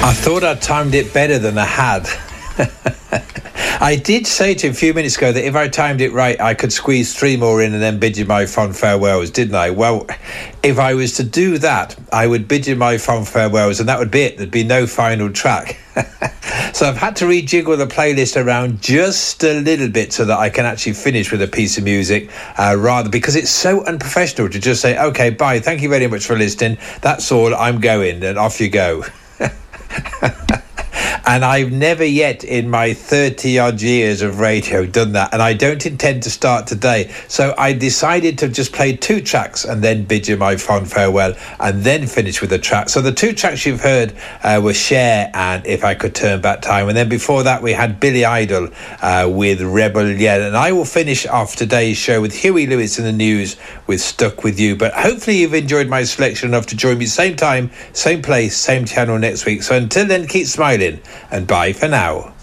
I thought I timed it better than I had. I did say to you a few minutes ago that if I timed it right, I could squeeze 3 more in and then bid you my fond farewells, didn't I? Well, if I was to do that, I would bid you my fond farewells, and that would be it. There'd be no final track. So I've had to rejiggle the playlist around just a little bit so that I can actually finish with a piece of music, rather, because it's so unprofessional to just say, okay, bye, thank you very much for listening. That's all, I'm going, and off you go. And I've never yet in my 30-odd years of radio done that, and I don't intend to start today. So I decided to just play 2 tracks and then bid you my fond farewell and then finish with a track. So the 2 tracks you've heard were Cher and If I Could Turn Back Time, and then before that we had Billy Idol with Rebel Yell. And I will finish off today's show with Huey Lewis in the News with Stuck With You. But hopefully you've enjoyed my selection enough to join me same time, same place, same channel next week. So until then, keep smiling and bye for now.